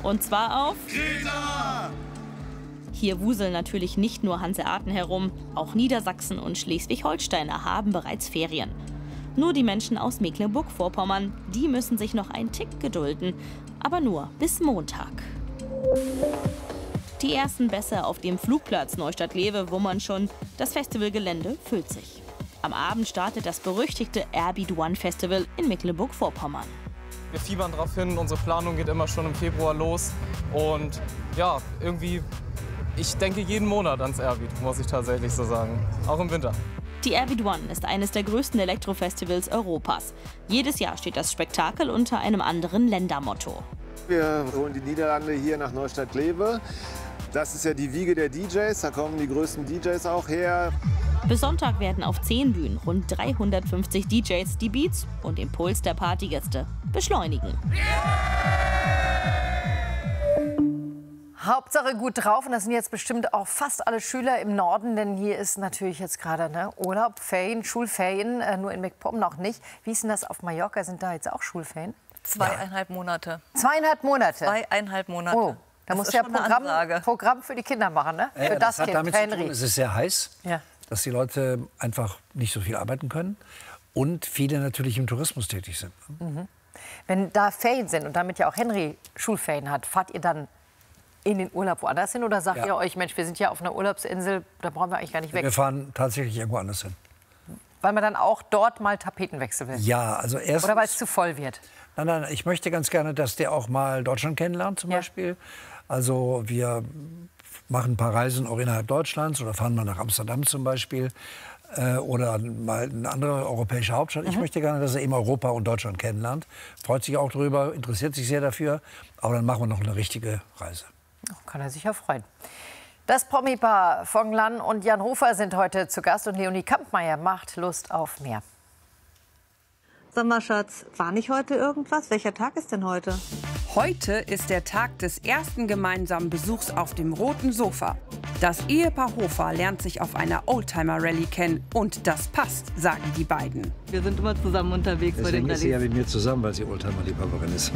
Und zwar auf Kreta! Hier wuseln natürlich nicht nur Hanseaten herum, auch Niedersachsen und Schleswig-Holstein haben bereits Ferien. Nur die Menschen aus Mecklenburg-Vorpommern, die müssen sich noch einen Tick gedulden, aber nur bis Montag. Die ersten Bässe auf dem Flugplatz Neustadt-Lewe wummern schon, das Festivalgelände füllt sich. Am Abend startet das berüchtigte Airbeat One Festival in Mecklenburg-Vorpommern. Wir fiebern darauf hin, unsere Planung geht immer schon im Februar los und ja, irgendwie, ich denke jeden Monat ans Airbeat, muss ich tatsächlich so sagen, auch im Winter. Die Airbeat One ist eines der größten Elektrofestivals Europas. Jedes Jahr steht das Spektakel unter einem anderen Ländermotto. Wir holen die Niederlande hier nach Neustadt-Lewe. Das ist ja die Wiege der DJs, da kommen die größten DJs auch her. Bis Sonntag werden auf 10 Bühnen rund 350 DJs die Beats und den Puls der Partygäste beschleunigen. Hauptsache gut drauf, und das sind jetzt bestimmt auch fast alle Schüler im Norden, denn hier ist natürlich jetzt gerade Urlaub, Ferien, Schulferien, nur in MacPom noch nicht. Wie ist denn das auf Mallorca? Sind da jetzt auch Schulferien? 2,5 Monate. 2,5 Monate? 2,5 Monate. Oh, da musst du ja Programm für die Kinder machen, ne? Für das hat Kind, damit zu tun, Henry. es ist sehr heiß, Ja. dass die Leute einfach nicht so viel arbeiten können und viele natürlich im Tourismus tätig sind. Mhm. Wenn da Ferien sind und damit ja auch Henry Schulferien hat, fahrt ihr dann in den Urlaub woanders hin oder sagt ihr euch, Mensch, wir sind ja auf einer Urlaubsinsel, da brauchen wir eigentlich gar nicht weg? Wir fahren tatsächlich irgendwo anders hin. Weil man dann auch dort mal Tapetenwechsel will? Ja, also erstens... Oder weil es zu voll wird? Nein, nein, ich möchte ganz gerne, dass der auch mal Deutschland kennenlernt zum Beispiel. Also wir machen ein paar Reisen auch innerhalb Deutschlands oder fahren mal nach Amsterdam zum Beispiel. Oder mal eine andere europäische Hauptstadt. Ich möchte gerne, dass er eben Europa und Deutschland kennenlernt. Freut sich auch darüber, interessiert sich sehr dafür. Aber dann machen wir noch eine richtige Reise. Kann er sich ja freuen. Das Promi-Paar von Lan und Jan Hofer sind heute zu Gast und Leonie Kampmeier macht Lust auf mehr. Sag mal, Schatz, war nicht heute irgendwas? Welcher Tag ist denn heute? Heute ist der Tag des ersten gemeinsamen Besuchs auf dem roten Sofa. Das Ehepaar Hofer lernt sich auf einer Oldtimer-Rallye kennen. Und das passt, sagen die beiden. Wir sind immer zusammen unterwegs bei den Deswegen ist sie ja Rallyes. mit mir zusammen, weil sie Oldtimer-Liebhaberin ist.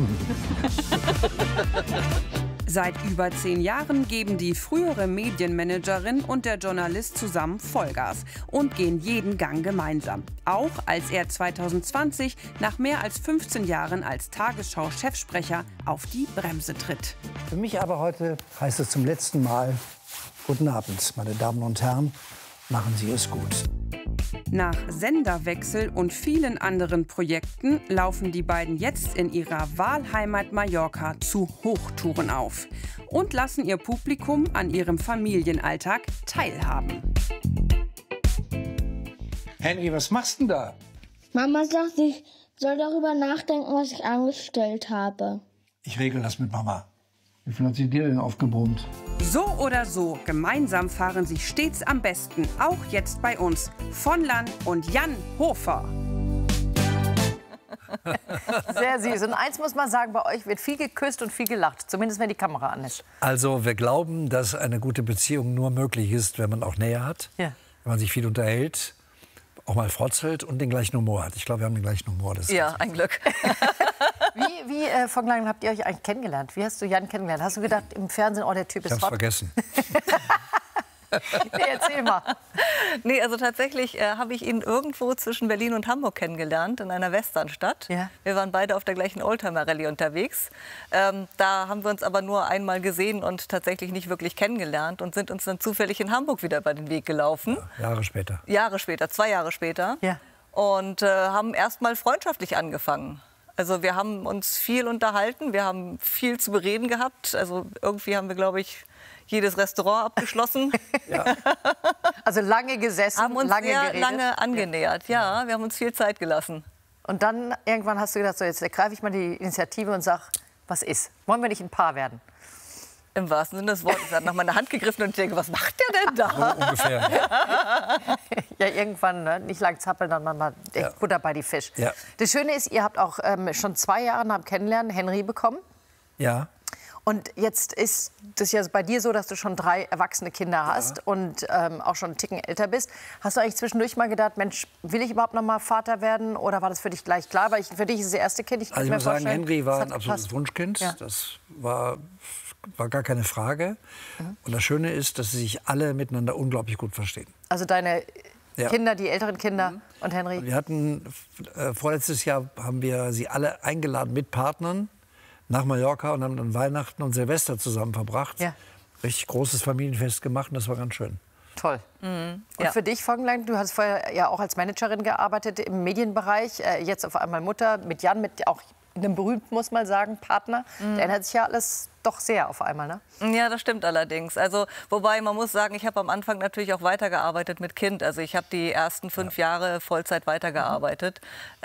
Seit über 10 Jahren geben die frühere Medienmanagerin und der Journalist zusammen Vollgas und gehen jeden Gang gemeinsam. Auch als er 2020 nach mehr als 15 Jahren als Tagesschau-Chefsprecher auf die Bremse tritt. Für mich aber heute heißt es zum letzten Mal: Guten Abend, meine Damen und Herren, machen Sie es gut. Nach Senderwechsel und vielen anderen Projekten laufen die beiden jetzt in ihrer Wahlheimat Mallorca zu Hochtouren auf und lassen ihr Publikum an ihrem Familienalltag teilhaben. Henry, was machst du denn da? Mama sagt, ich soll darüber nachdenken, was ich angestellt habe. Ich regel das mit Mama. Wie viel hat sie dir denn aufgebrummt? So oder so, gemeinsam fahren sie stets am besten, auch jetzt bei uns, von Lan und Jan Hofer. Sehr süß. Und eins muss man sagen, bei euch wird viel geküsst und viel gelacht, zumindest wenn die Kamera an ist. Also wir glauben, dass eine gute Beziehung nur möglich ist, wenn man auch Nähe hat, Ja. wenn man sich viel unterhält, auch mal frotzelt und den gleichen Humor hat. Ich glaube, wir haben den gleichen Humor. Das ist Ja, ein Glück. Wie von lange habt ihr euch eigentlich kennengelernt? Wie hast du Jan kennengelernt? Hast du gedacht im Fernsehen, oh, der Typ ich ist hab's hot? vergessen. Nee, erzähl mal. Nee, also tatsächlich habe ich ihn irgendwo zwischen Berlin und Hamburg kennengelernt, in einer Westernstadt. Ja. Wir waren beide auf der gleichen Oldtimer-Rallye unterwegs. Da haben wir uns aber nur einmal gesehen und tatsächlich nicht wirklich kennengelernt und sind uns dann zufällig in Hamburg wieder über den Weg gelaufen. Ja, Jahre später. Jahre später, 2 Jahre später. Ja. Und haben erst mal freundschaftlich angefangen. Also wir haben uns viel unterhalten, wir haben viel zu bereden gehabt. Also irgendwie haben wir, glaube ich, jedes Restaurant abgeschlossen. Ja. Also lange gesessen, Haben uns lange sehr geredet. lange angenähert. Ja, wir haben uns viel Zeit gelassen. Und dann irgendwann hast du gedacht, so, jetzt ergreife ich mal die Initiative und sag, was ist? Wollen wir nicht ein Paar werden? Im wahrsten Sinne des Wortes. Er hat nach meiner Hand gegriffen und ich denke, was macht der denn da? So ungefähr. Ja, irgendwann, ne? Nicht lang zappeln, dann mal echt Butter bei die Fisch. Ja. Das Schöne ist, ihr habt auch schon 2 Jahre nach dem Kennenlernen Henry bekommen. Ja. Und jetzt ist das ja bei dir so, dass du schon 3 erwachsene Kinder hast und auch schon einen Ticken älter bist. Hast du eigentlich zwischendurch mal gedacht, Mensch, will ich überhaupt noch mal Vater werden? Oder war das für dich gleich klar? Weil für dich ist das erste Kind. Ich muss sagen, Henry war ein absolutes Wunschkind. Ja. Das war gar keine Frage. Und das Schöne ist, dass sie sich alle miteinander unglaublich gut verstehen. Also deine Kinder, die älteren Kinder und Henry? Wir hatten, vorletztes Jahr haben wir sie alle eingeladen mit Partnern nach Mallorca und haben dann Weihnachten und Silvester zusammen verbracht. Ja. Richtig großes Familienfest gemacht und das war ganz schön. Toll. Und für dich, Vogelnlein, du hast vorher ja auch als Managerin gearbeitet im Medienbereich, jetzt auf einmal Mutter mit Jan, mit auch einem berühmten, muss man sagen, Partner. Da ändert sich ja alles doch sehr auf einmal, ne? Ja, das stimmt allerdings. Also, wobei man muss sagen, ich habe am Anfang natürlich auch weitergearbeitet mit Kind. Also ich habe die ersten 5 Jahre Vollzeit weitergearbeitet.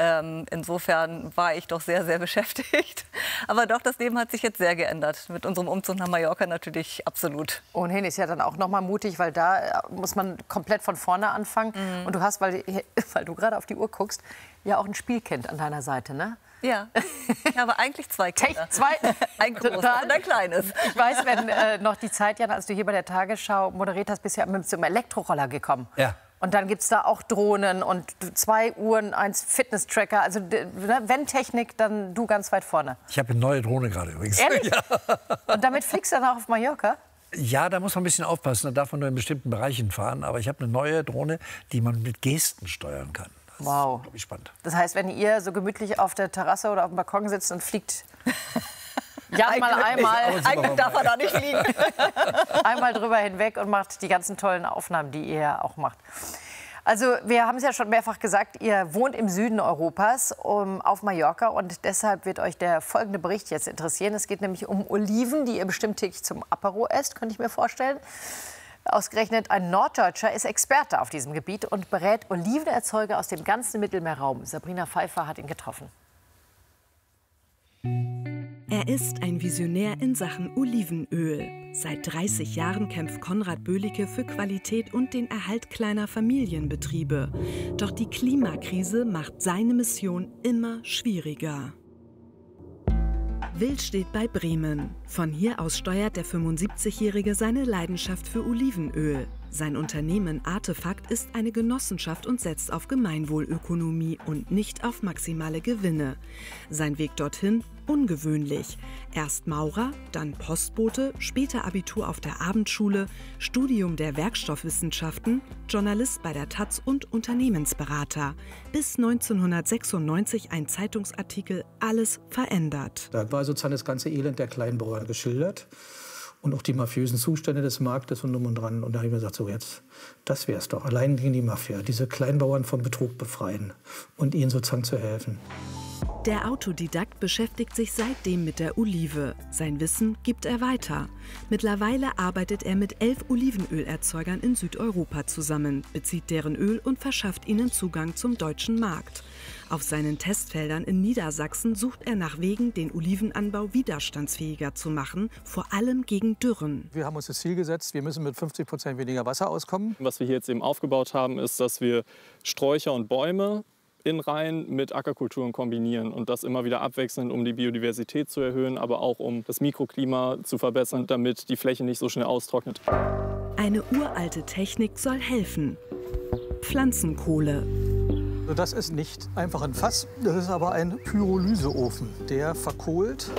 Insofern war ich doch sehr, sehr beschäftigt. Aber doch, das Leben hat sich jetzt sehr geändert. Mit unserem Umzug nach Mallorca natürlich absolut. Ohnehin ist ja dann auch noch mal mutig, weil da muss man komplett von vorne anfangen. Und du hast, weil du gerade auf die Uhr guckst, ja auch ein Spielkind an deiner Seite, ne? Ja, ich habe eigentlich 2 Kinder. 2? Ein großes und ein kleines. Ich weiß, wenn noch die Zeit, Jan, als du hier bei der Tagesschau moderiert hast, bist du ja mit zum Elektroroller gekommen. Ja. Und dann gibt es da auch Drohnen und 2 Uhren, 1 Fitness-Tracker. Also wenn Technik, dann du ganz weit vorne. Ich habe eine neue Drohne gerade übrigens. Ehrlich? Ja. Und damit fliegst du dann auch auf Mallorca? Ja, da muss man ein bisschen aufpassen. Da darf man nur in bestimmten Bereichen fahren. Aber ich habe eine neue Drohne, die man mit Gesten steuern kann. Wow. Das ist spannend. Das heißt, wenn ihr so gemütlich auf der Terrasse oder auf dem Balkon sitzt und fliegt, ja, einmal. Eigentlich darf er da nicht fliegen. Einmal drüber hinweg und macht die ganzen tollen Aufnahmen, die ihr auch macht. Also wir haben es ja schon mehrfach gesagt, ihr wohnt im Süden Europas auf Mallorca und deshalb wird euch der folgende Bericht jetzt interessieren. Es geht nämlich um Oliven, die ihr bestimmt täglich zum Apero esst, könnte ich mir vorstellen. Ausgerechnet ein Norddeutscher ist Experte auf diesem Gebiet und berät Olivenerzeuger aus dem ganzen Mittelmeerraum. Sabrina Pfeiffer hat ihn getroffen. Er ist ein Visionär in Sachen Olivenöl. Seit 30 Jahren kämpft Konrad Böhlicke für Qualität und den Erhalt kleiner Familienbetriebe. Doch die Klimakrise macht seine Mission immer schwieriger. Wild steht bei Bremen. Von hier aus steuert der 75-Jährige seine Leidenschaft für Olivenöl. Sein Unternehmen Artefakt ist eine Genossenschaft und setzt auf Gemeinwohlökonomie und nicht auf maximale Gewinne. Sein Weg dorthin ungewöhnlich. Erst Maurer, dann Postbote, später Abitur auf der Abendschule, Studium der Werkstoffwissenschaften, Journalist bei der taz und Unternehmensberater. Bis 1996 ein Zeitungsartikel, alles verändert. Da war sozusagen das ganze Elend der Kleinbauern geschildert. Und auch die mafiösen Zustände des Marktes und drum und dran. Und da habe ich mir gesagt, so jetzt, das wär's doch. Allein gegen die Mafia, diese Kleinbauern vom Betrug befreien und ihnen sozusagen zu helfen. Der Autodidakt beschäftigt sich seitdem mit der Olive. Sein Wissen gibt er weiter. Mittlerweile arbeitet er mit 11 Olivenölerzeugern in Südeuropa zusammen, bezieht deren Öl und verschafft ihnen Zugang zum deutschen Markt. Auf seinen Testfeldern in Niedersachsen sucht er nach Wegen, den Olivenanbau widerstandsfähiger zu machen, vor allem gegen Dürren. Wir haben uns das Ziel gesetzt, wir müssen mit 50% weniger Wasser auskommen. Was wir hier jetzt eben aufgebaut haben, ist, dass wir Sträucher und Bäume in Reihen mit Ackerkulturen kombinieren und das immer wieder abwechselnd, um die Biodiversität zu erhöhen, aber auch um das Mikroklima zu verbessern, damit die Fläche nicht so schnell austrocknet. Eine uralte Technik soll helfen. Pflanzenkohle. Das ist nicht einfach ein Fass, das ist aber ein Pyrolyseofen. Der verkohlt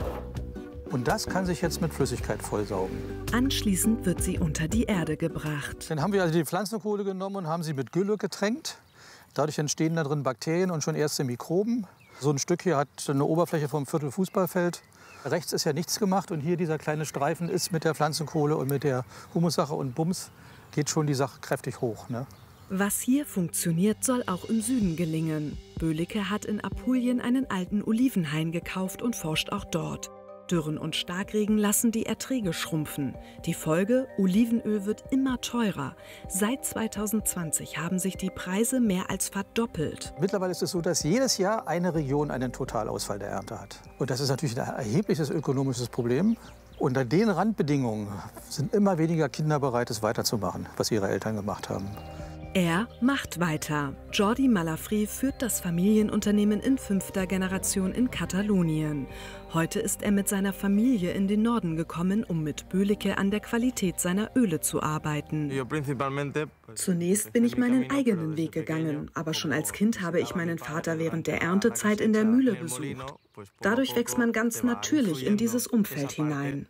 und das kann sich jetzt mit Flüssigkeit vollsaugen. Anschließend wird sie unter die Erde gebracht. Dann haben wir also die Pflanzenkohle genommen und haben sie mit Gülle getränkt. Dadurch entstehen da drin Bakterien und schon erste Mikroben. So ein Stück hier hat eine Oberfläche vom Viertel Fußballfeld. Rechts ist ja nichts gemacht und hier dieser kleine Streifen ist mit der Pflanzenkohle und mit der Humussache und Bums geht schon die Sache kräftig hoch, ne? Was hier funktioniert, soll auch im Süden gelingen. Böhlicke hat in Apulien einen alten Olivenhain gekauft und forscht auch dort. Dürren und Starkregen lassen die Erträge schrumpfen. Die Folge: Olivenöl wird immer teurer. Seit 2020 haben sich die Preise mehr als verdoppelt. Mittlerweile ist es so, dass jedes Jahr eine Region einen Totalausfall der Ernte hat. Und das ist natürlich ein erhebliches ökonomisches Problem. Unter den Randbedingungen sind immer weniger Kinder bereit, es weiterzumachen, was ihre Eltern gemacht haben. Er macht weiter. Jordi Malafry führt das Familienunternehmen in 5. Generation in Katalonien. Heute ist er mit seiner Familie in den Norden gekommen, um mit Böhlicke an der Qualität seiner Öle zu arbeiten. Zunächst bin ich meinen eigenen Weg gegangen, aber schon als Kind habe ich meinen Vater während der Erntezeit in der Mühle besucht. Dadurch wächst man ganz natürlich in dieses Umfeld hinein.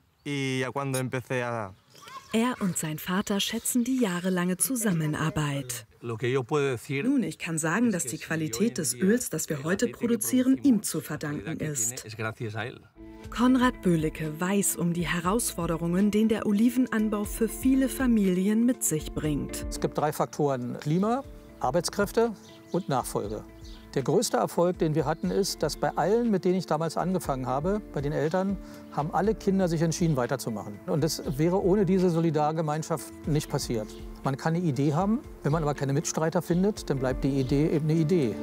Er und sein Vater schätzen die jahrelange Zusammenarbeit. Nun, ich kann sagen, dass die Qualität des Öls, das wir heute produzieren, ihm zu verdanken ist. Konrad Böhlicke weiß um die Herausforderungen, den der Olivenanbau für viele Familien mit sich bringt. Es gibt 3 Faktoren: Klima, Arbeitskräfte und Nachfolge. Der größte Erfolg, den wir hatten, ist, dass bei allen, mit denen ich damals angefangen habe, bei den Eltern, haben alle Kinder sich entschieden, weiterzumachen. Und das wäre ohne diese Solidargemeinschaft nicht passiert. Man kann eine Idee haben, wenn man aber keine Mitstreiter findet, dann bleibt die Idee eben eine Idee.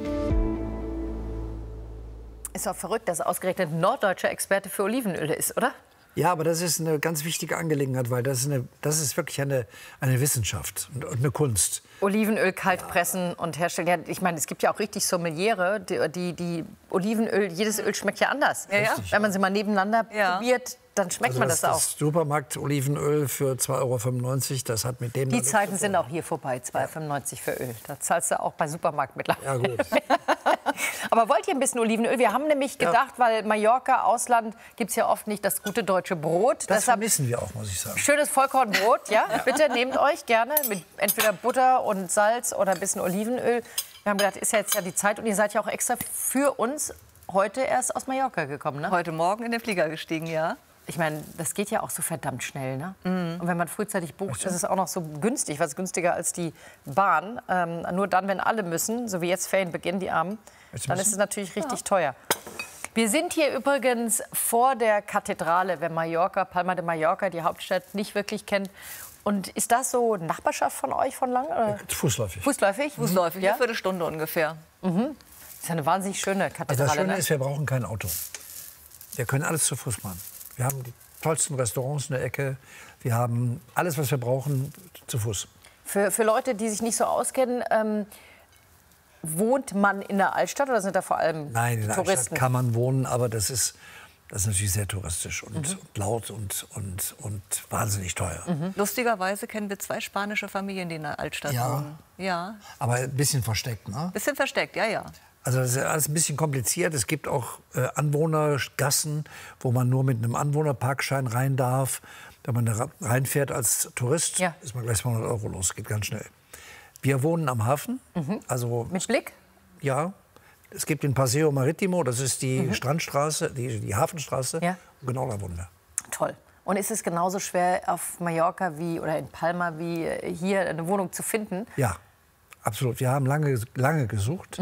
Ist auch verrückt, dass ausgerechnet ein norddeutscher Experte für Olivenöle ist, oder? Ja, aber das ist eine ganz wichtige Angelegenheit, weil das ist wirklich eine Wissenschaft und eine Kunst. Olivenöl kalt pressen und herstellen. Ja, ich meine, es gibt ja auch richtig Sommeliere, die Olivenöl, jedes Öl schmeckt ja anders. Ja. Wenn man sie mal nebeneinander probiert, dann schmeckt man das auch. Das Supermarkt-Olivenöl für 2,95 €, das hat mit dem... Die Zeiten sind auch hier vorbei, 2,95 € für Öl. Da zahlst du auch bei Supermarkt mittlerweile. Ja, gut. Aber wollt ihr ein bisschen Olivenöl? Wir haben nämlich gedacht, weil Mallorca, Ausland, gibt es ja oft nicht das gute deutsche Brot. Das vermissen wir auch, muss ich sagen. Schönes Vollkornbrot, ja? Bitte nehmt euch gerne mit entweder Butter und Salz oder ein bisschen Olivenöl. Wir haben gedacht, ist ja jetzt ja die Zeit und ihr seid ja auch extra für uns heute erst aus Mallorca gekommen, ne? Heute Morgen in den Flieger gestiegen, ja. Ich meine, das geht ja auch so verdammt schnell, ne? Und wenn man frühzeitig bucht, ist es auch noch so günstig, was günstiger als die Bahn. Nur dann, wenn alle müssen, so wie jetzt Ferienbeginn, die Armen, dann ist es natürlich richtig teuer. Wir sind hier übrigens vor der Kathedrale, wer Mallorca, Palma de Mallorca, die Hauptstadt, nicht wirklich kennt. Und ist das so Nachbarschaft von euch von lang? Fußläufig. Fußläufig? Fußläufig, ja, Viertelstunde ungefähr. Das ist ja eine wahnsinnig schöne Kathedrale. Also das Schöne ne? ist, wir brauchen kein Auto. Wir können alles zu Fuß machen. Wir haben die tollsten Restaurants in der Ecke. Wir haben alles, was wir brauchen, zu Fuß. Für Leute, die sich nicht so auskennen, wohnt man in der Altstadt oder sind da vor allem Nein, in der Touristen? Altstadt kann man wohnen, aber das ist natürlich sehr touristisch und laut und wahnsinnig teuer. Lustigerweise kennen wir 2 spanische Familien, die in der Altstadt wohnen. Ja. Aber ein bisschen versteckt, ne? Bisschen versteckt, ja, ja. Also das ist alles ein bisschen kompliziert. Es gibt auch Anwohnergassen, wo man nur mit einem Anwohnerparkschein rein darf. Wenn man da reinfährt als Tourist, ist man gleich 200 € los. Geht ganz schnell. Wir wohnen am Hafen. Also mit Blick? Ja. Es gibt den Paseo Maritimo, das ist die Strandstraße, die Hafenstraße. Ja. Genau da wohnen wir. Toll. Und ist es genauso schwer auf Mallorca oder in Palma wie hier eine Wohnung zu finden? Ja, absolut. Wir haben lange gesucht.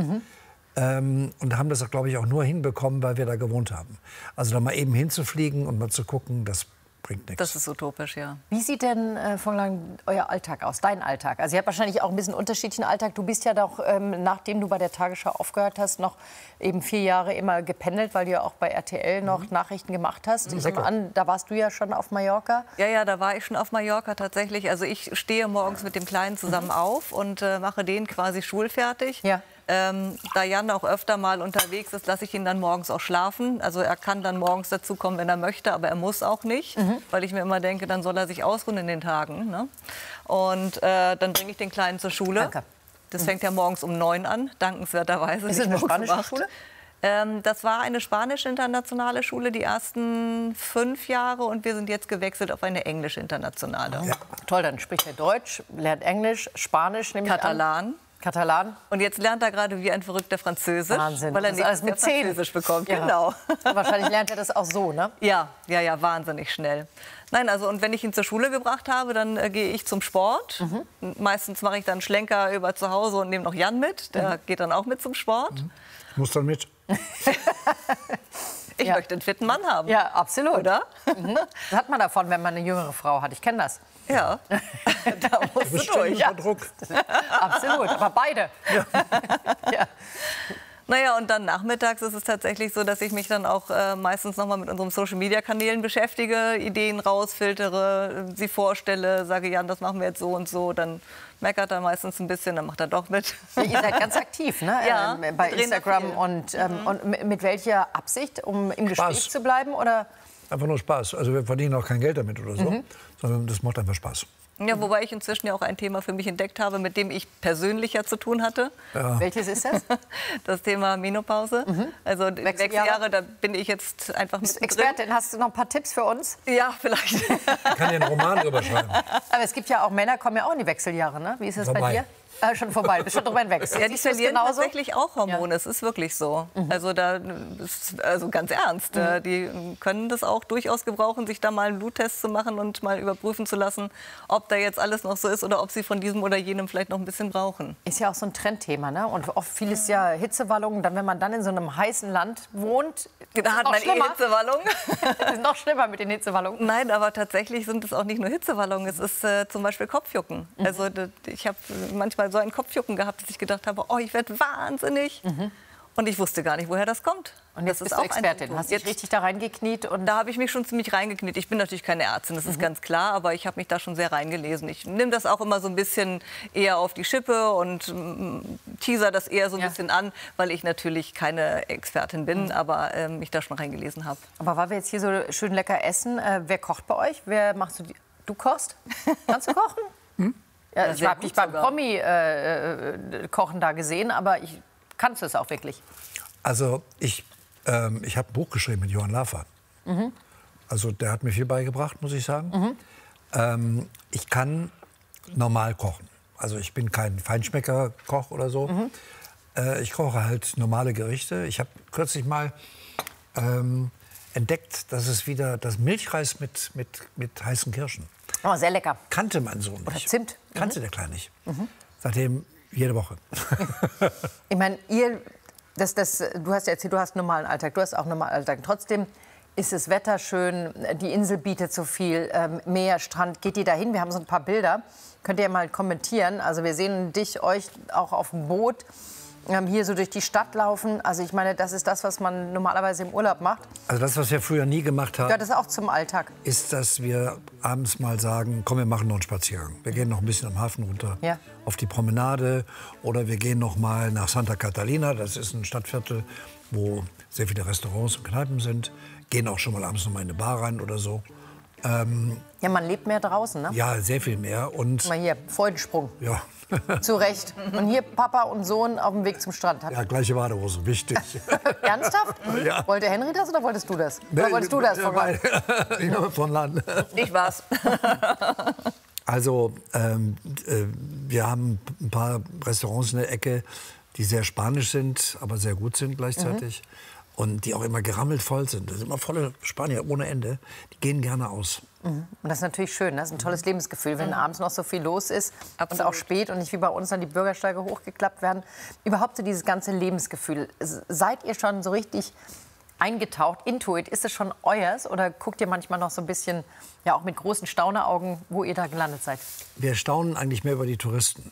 Und haben das, glaube ich, auch nur hinbekommen, weil wir da gewohnt haben. Also da mal eben hinzufliegen und mal zu gucken, das bringt nichts. Das ist utopisch, ja. Wie sieht denn von lang euer Alltag aus, dein Alltag? Also ihr habt wahrscheinlich auch ein bisschen unterschiedlichen Alltag. Du bist ja doch, nachdem du bei der Tagesschau aufgehört hast, noch eben 4 Jahre immer gependelt, weil du ja auch bei RTL noch Nachrichten gemacht hast. Ich nehme an, da warst du ja schon auf Mallorca. Ja, da war ich schon auf Mallorca tatsächlich. Also ich stehe morgens mit dem Kleinen zusammen auf und mache den quasi schulfertig. Ja. Da Jan auch öfter mal unterwegs ist, lasse ich ihn dann morgens auch schlafen. Also er kann dann morgens dazu kommen, wenn er möchte, aber er muss auch nicht. Weil ich mir immer denke, dann soll er sich ausruhen in den Tagen. Ne? Und dann bringe ich den Kleinen zur Schule. Danke. Das fängt ja morgens um 9 an, dankenswerterweise. Ist es eine spanische Schule? Das war eine spanisch-internationale Schule die ersten 5 Jahre und wir sind jetzt gewechselt auf eine englisch-internationale. Ja. Toll, dann spricht er Deutsch, lernt Englisch, Spanisch, nämlich Katalan. Katalan. Und jetzt lernt er gerade wie ein verrückter Französisch, Wahnsinn. weil er das alles mit 10 Französisch bekommt. Ja. Genau. Wahrscheinlich lernt er das auch so, ne? Ja, wahnsinnig schnell. Nein, also und wenn ich ihn zur Schule gebracht habe, dann gehe ich zum Sport. Meistens mache ich dann einen Schlenker über zu Hause und nehme noch Jan mit. Der geht dann auch mit zum Sport. Ich muss dann mit. Ich möchte einen fitten Mann haben. Ja, absolut. Oder? Das hat man davon, wenn man eine jüngere Frau hat. Ich kenne das. Ja, da musst du durch. Ja. Druck. Absolut, aber beide. Ja. Naja, und dann nachmittags ist es tatsächlich so, dass ich mich dann auch meistens noch mal mit unseren Social-Media-Kanälen beschäftige, Ideen rausfiltere, sie vorstelle, sage, Jan, das machen wir jetzt so und so. Dann meckert er meistens ein bisschen, dann macht er doch mit. Ja, ihr seid ganz aktiv, ne? Ja, bei Instagram. Und mit welcher Absicht? Um im Gespräch zu bleiben? Oder? Einfach nur Spaß. Also wir verdienen auch kein Geld damit oder so, sondern das macht einfach Spaß. Ja, wobei ich inzwischen ja auch ein Thema für mich entdeckt habe, mit dem ich persönlicher zu tun hatte. Ja. Welches ist das? Das Thema Menopause. Also Wechseljahre, da bin ich jetzt einfach mit Expertin, hast du noch ein paar Tipps für uns? Ja, vielleicht. Ich kann dir einen Roman drüber schreiben. Aber es gibt ja auch Männer, kommen ja auch in die Wechseljahre, ne? Wie ist das bei dir? Schon vorbei, bist schon drüber hinweg. Ja, die verlieren tatsächlich auch Hormone, es ist wirklich so. Also, also ganz ernst, die können das auch durchaus gebrauchen, sich da mal einen Bluttest zu machen und mal überprüfen zu lassen, ob da jetzt alles noch so ist oder ob sie von diesem oder jenem vielleicht noch ein bisschen brauchen. Ist ja auch so ein Trendthema, ne? Und oft vieles ja Hitzewallungen, dann wenn man dann in so einem heißen Land wohnt, da hat man Hitzewallungen. Das ist noch schlimmer mit den Hitzewallungen. Nein, aber tatsächlich sind es auch nicht nur Hitzewallungen, es ist zum Beispiel Kopfjucken. Also ich habe manchmal so ein Kopfjucken gehabt, dass ich gedacht habe, oh, ich werde wahnsinnig. Und ich wusste gar nicht, woher das kommt. Und jetzt bist du Expertin, hast dich richtig da reingekniet? Und da habe ich mich schon ziemlich reingekniet. Ich bin natürlich keine Ärztin, das ist ganz klar, aber ich habe mich da schon sehr reingelesen. Ich nehme das auch immer so ein bisschen eher auf die Schippe und teaser das eher so ein bisschen an, weil ich natürlich keine Expertin bin, aber mich da schon reingelesen habe. Aber weil wir jetzt hier so schön lecker essen, wer kocht bei euch? Wer machst du? Du kochst? Kannst du kochen? Ja, ich habe dich beim Promi-Kochen da gesehen, aber kannst du es auch wirklich? Also ich habe ein Buch geschrieben mit Johann Lafer. Also der hat mir viel beigebracht, muss ich sagen. Ich kann normal kochen. Also ich bin kein Feinschmecker-Koch oder so. Ich koche halt normale Gerichte. Ich habe kürzlich mal entdeckt, dass es wieder das Milchreis mit heißen Kirschen. Oh, sehr lecker. Kannte mein Sohn nicht. Oder Zimt. Kannte der Kleine nicht. Seitdem jede Woche. Ich meine, du hast ja erzählt, du hast einen normalen Alltag, du hast auch einen normalen Alltag. Trotzdem ist das Wetter schön, die Insel bietet so viel, Meer, Strand. Geht ihr da hin? Wir haben so ein paar Bilder. Könnt ihr ja mal kommentieren. Also wir sehen euch auch auf dem Boot. Hier so durch die Stadt laufen. Also ich meine, das ist das, was man normalerweise im Urlaub macht. Also das, was wir früher nie gemacht haben, gehört das auch zum Alltag? Ist, dass wir abends mal sagen, komm, wir machen noch einen Spaziergang. Wir gehen noch ein bisschen am Hafen runter auf die Promenade oder wir gehen noch mal nach Santa Catalina. Das ist ein Stadtviertel, wo sehr viele Restaurants und Kneipen sind. Gehen auch schon mal abends noch mal in eine Bar rein oder so. Ja, man lebt mehr draußen, ne? Ja, sehr viel mehr. Und mal hier, Freudensprung. Ja. Zu Recht. Und hier Papa und Sohn auf dem Weg zum Strand. Ja, gleiche Badehose, wichtig. Ernsthaft? Ja. Wollte Henry das oder wolltest du das? Oder wolltest du das? Von Land. Ich war's. Also, wir haben ein paar Restaurants in der Ecke, die sehr spanisch sind, aber sehr gut sind gleichzeitig. Und die auch immer gerammelt voll sind. Das sind immer volle Spanier ohne Ende. Die gehen gerne aus. Und das ist natürlich schön. Das ist ein tolles Lebensgefühl, wenn abends noch so viel los ist. Absolut. Und auch spät und nicht wie bei uns dann die Bürgersteige hochgeklappt werden. Überhaupt so dieses ganze Lebensgefühl. Seid ihr schon so richtig eingetaucht, Intuit? Ist es schon euers? Oder guckt ihr manchmal noch so ein bisschen, ja auch mit großen Stauneraugen, wo ihr da gelandet seid? Wir staunen eigentlich mehr über die Touristen.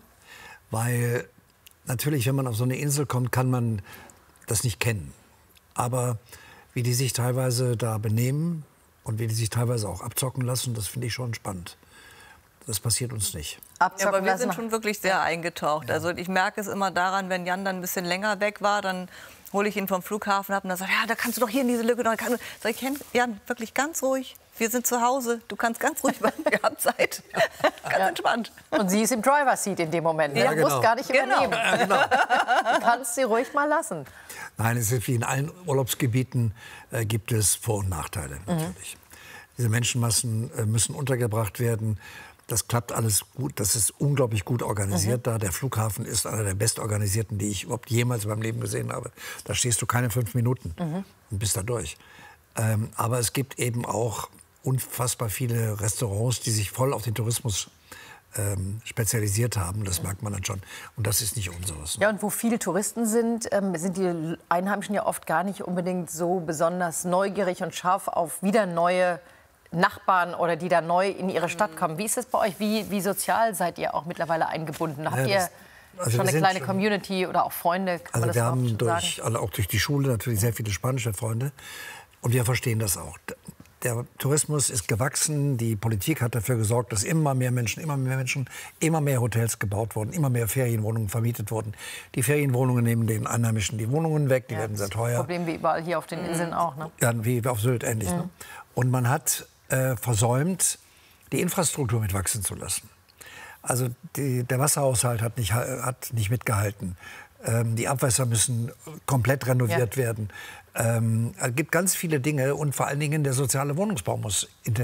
Weil natürlich, wenn man auf so eine Insel kommt, kann man das nicht kennen. Aber wie die sich teilweise da benehmen und wie die sich teilweise auch abzocken lassen, das finde ich schon spannend. Das passiert uns nicht. Ja, aber wir sind schon wirklich sehr eingetaucht. Also ich merke es immer daran, wenn Jan dann ein bisschen länger weg war, dann hole ich ihn vom Flughafen ab und dann sagt, ja, da kannst du doch hier in diese Lücke. Sag ich, Jan, wirklich ganz ruhig. Wir sind zu Hause. Du kannst ganz ruhig machen. Wir haben Zeit. Ganz entspannt. Und sie ist im Driver-Seat in dem Moment. Ja, du musst gar nicht übernehmen. Ja, genau. Du kannst sie ruhig mal lassen. Nein, es ist wie in allen Urlaubsgebieten gibt es Vor- und Nachteile natürlich. Diese Menschenmassen müssen untergebracht werden. Das klappt alles gut. Das ist unglaublich gut organisiert da. Der Flughafen ist einer der bestorganisierten, die ich überhaupt jemals in meinem Leben gesehen habe. Da stehst du keine 5 Minuten und bist da durch. Aber es gibt eben auch unfassbar viele Restaurants, die sich voll auf den Tourismus spezialisiert haben. Das merkt man dann schon. Und das ist nicht unseres. Ja, und wo viele Touristen sind, sind die Einheimischen ja oft gar nicht unbedingt so besonders neugierig und scharf auf wieder neue Nachbarn oder die da neu in ihre Stadt kommen. Wie ist es bei euch? Wie sozial seid ihr auch mittlerweile eingebunden? Habt ihr Also schon wir eine sind kleine schon- Community oder auch Freunde, kann man Also das wir auch haben schon sagen? also auch durch die Schule natürlich sehr viele spanische Freunde. Und wir verstehen das auch. Der Tourismus ist gewachsen. Die Politik hat dafür gesorgt, dass immer mehr Menschen, immer mehr Hotels gebaut wurden, immer mehr Ferienwohnungen vermietet wurden. Die Ferienwohnungen nehmen den Einheimischen die Wohnungen weg, die werden sehr teuer. Problem wie überall hier auf den Inseln auch, ne? Ja, wie auf Sylt ähnlich. Ne? Und man hat versäumt, die Infrastruktur mit wachsen zu lassen. Also der Wasserhaushalt hat nicht mitgehalten. Die Abwässer müssen komplett renoviert werden. Es gibt ganz viele Dinge und vor allen Dingen der soziale Wohnungsbau muss intensiv